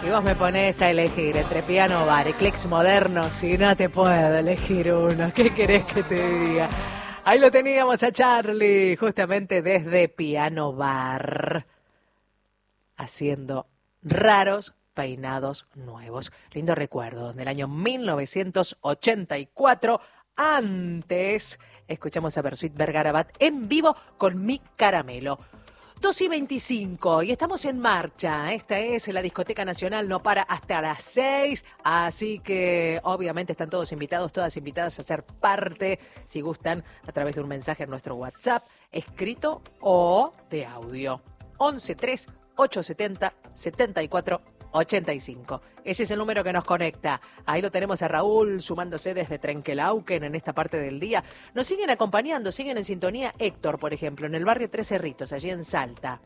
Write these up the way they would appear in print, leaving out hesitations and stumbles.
Y vos me ponés a elegir entre piano bar y clics modernos y no te puedo elegir uno. ¿Qué querés que te diga? Ahí lo teníamos a Charlie, justamente desde Piano Bar, haciendo raros peinados nuevos. Lindo recuerdo, del año 1984. Antes, escuchamos a Bersuit Vergarabat en vivo con Mi Caramelo. 2:25 y estamos en marcha. Esta es la Discoteca Nacional, no para hasta las 6. Así que obviamente están todos invitados, todas invitadas a ser parte, si gustan, a través de un mensaje en nuestro WhatsApp, escrito o de audio. 11 3 870 74 85. Ese es el número que nos conecta. Ahí lo tenemos a Raúl sumándose desde Trenquelauquen en esta parte del día. Nos siguen acompañando, siguen en sintonía. Héctor, por ejemplo, en el barrio Tres Cerritos, allí en Salta.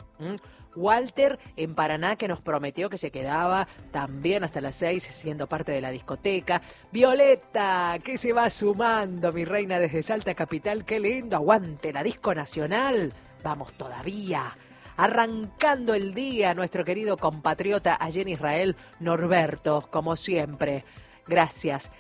Walter en Paraná, que nos prometió que se quedaba también hasta las 6 siendo parte de la discoteca. Violeta, que se va sumando, mi reina, desde Salta Capital. Qué lindo, aguante la disco nacional. Vamos todavía. Arrancando el día, nuestro querido compatriota allí en Israel, Norberto, como siempre. Gracias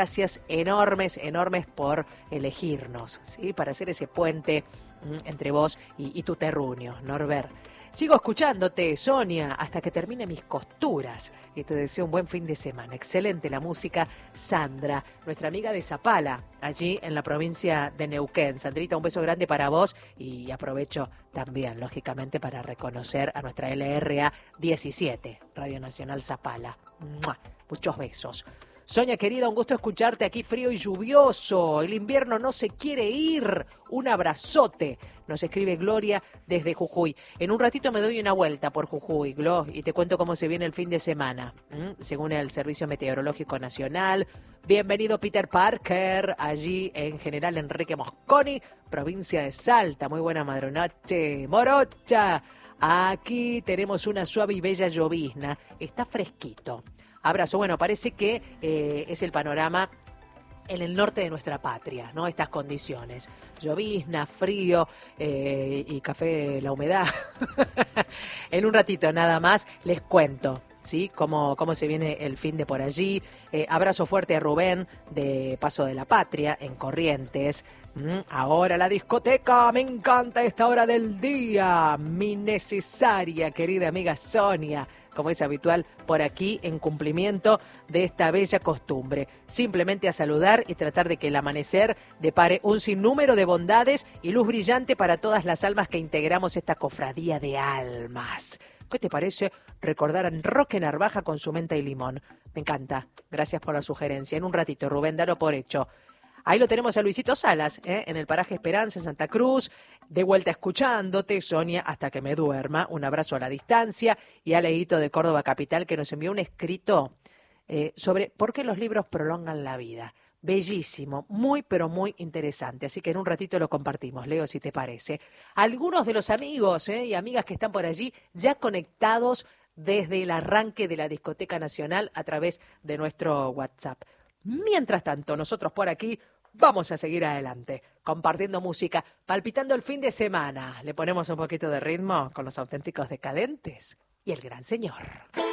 enormes por elegirnos, ¿sí? Para hacer ese puente entre vos y tu terruño, Norbert. Sigo escuchándote, Sonia, hasta que termine mis costuras. Y te deseo un buen fin de semana. Excelente la música. Sandra, nuestra amiga de Zapala, allí en la provincia de Neuquén. Sandrita, un beso grande para vos y aprovecho también, lógicamente, para reconocer a nuestra LRA 17, Radio Nacional Zapala. ¡Mua! Muchos besos. Sonia querida, un gusto escucharte aquí, frío y lluvioso. El invierno no se quiere ir. Un abrazote. Nos escribe Gloria desde Jujuy. En un ratito me doy una vuelta por Jujuy, Glo, y te cuento cómo se viene el fin de semana. Según el Servicio Meteorológico Nacional. Bienvenido Peter Parker, allí en General Enrique Mosconi, provincia de Salta. Muy buena madrunoche. Morocha. Aquí tenemos una suave y bella llovizna. Está fresquito. Abrazo. Bueno, parece que es el panorama en el norte de nuestra patria, ¿no? Estas condiciones. Llovizna, frío y café, la humedad. En un ratito nada más les cuento, ¿sí? Cómo se viene el fin de por allí. Abrazo fuerte a Rubén de Paso de la Patria, en Corrientes. Ahora la discoteca, me encanta esta hora del día. Mi necesaria, querida amiga Sonia, como es habitual por aquí, en cumplimiento de esta bella costumbre. Simplemente a saludar y tratar de que el amanecer depare un sinnúmero de bondades y luz brillante para todas las almas que integramos esta cofradía de almas. ¿Qué te parece recordar a Roque Narvaja con su menta y limón? Me encanta. Gracias por la sugerencia. En un ratito, Rubén, dalo por hecho. Ahí lo tenemos a Luisito Salas, en el paraje Esperanza, en Santa Cruz. De vuelta escuchándote, Sonia, hasta que me duerma. Un abrazo a la distancia. Y a Leito de Córdoba Capital, que nos envió un escrito sobre por qué los libros prolongan la vida. Bellísimo, muy pero muy interesante. Así que en un ratito lo compartimos, Leo, si te parece. Algunos de los amigos y amigas que están por allí ya conectados desde el arranque de la Discoteca Nacional a través de nuestro WhatsApp. Mientras tanto, nosotros por aquí vamos a seguir adelante, compartiendo música, palpitando el fin de semana. Le ponemos un poquito de ritmo con los auténticos decadentes y el gran señor.